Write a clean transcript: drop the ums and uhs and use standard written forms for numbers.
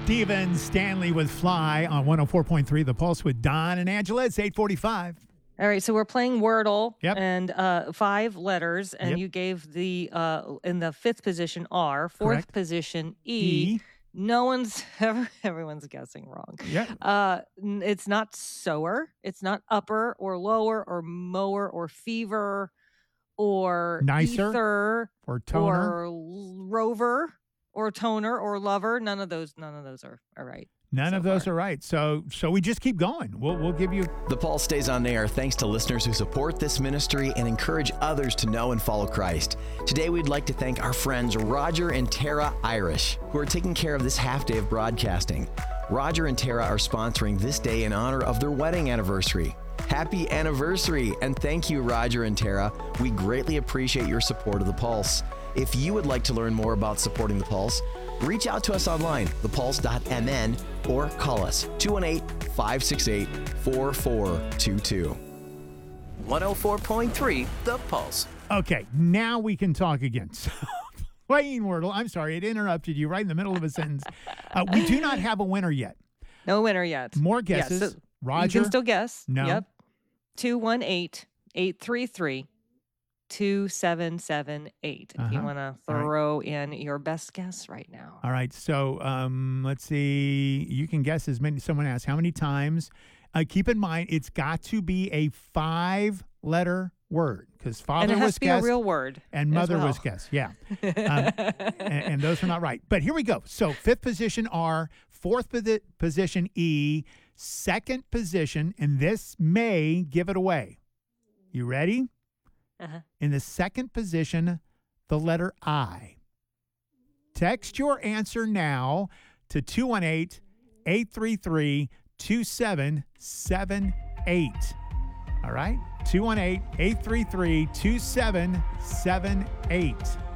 Steven Stanley with Fly on 104.3 The Pulse with Don and Angela. It's 8:45. All right, so we're playing Wordle. Yep. And 5 letters, and Yep. you gave the in the 5th position R, 4th Correct. position E. No one's everyone's guessing wrong. Yeah. It's not sower, it's not upper or lower or mower or fever or Nicer ether or toner. or rover or toner or lover. None of those are right. None so of those far. are right. So we just keep going. We'll give you. The Pulse stays on air thanks to listeners who support this ministry and encourage others to know and follow Christ. Today, we'd like to thank our friends Roger and Tara Irish, who are taking care of this half day of broadcasting. Roger and Tara are sponsoring this day in honor of their wedding anniversary. Happy anniversary, and thank you, Roger and Tara. We greatly appreciate your support of The Pulse. If you would like to learn more about supporting The Pulse, reach out to us online, thepulse.mn, or call us 218-568-4422. 104.3 The Pulse. Okay, now we can talk again. So, playing Wordle. I'm sorry, it interrupted you right in the middle of a sentence. We do not have a winner yet. No winner yet. More guesses. Yes, so Roger. you can still guess. No. Yep. 218-833-2778. If you want to throw in your best guess right now. All right. So let's see. You can guess someone asked how many times. Keep in mind, it's got to be a 5-letter word because father and it has was to be guessed a real word. and mother as well. was guessed. Yeah. And those are not right. But here we go. So 5th position R, 4th position E, 2nd position, and this may give it away. You ready? Uh-huh. In the 2nd position, the letter I. Text your answer now to 218-833-2778. All right? 218-833-2778.